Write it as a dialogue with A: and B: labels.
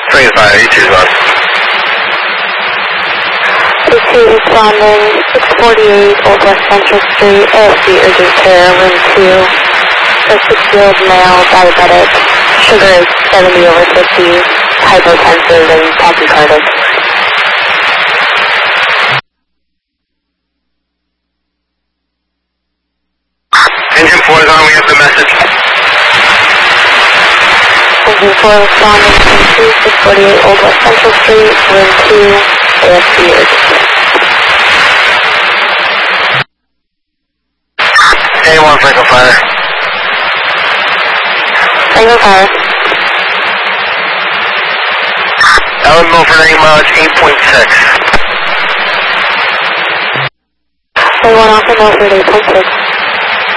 A: Spring Fire, E2's on.
B: E2 responding, 648 Old West Central Street, AFC urgent care, room 2. A 6-year-old male, diabetic, sugar is 70/50, hypotensive and tachycardic.
A: Engine 4 is on, we have the message.
B: Engine 4 responding, room 2, 648 Old West Central Street, room 2, AFC urgent care.
A: A1 Franco Fire.
B: Franco Fire.
A: Ellen Milford, 8 mileage, 8.6.
B: A1 Alpha Milford, 8.6.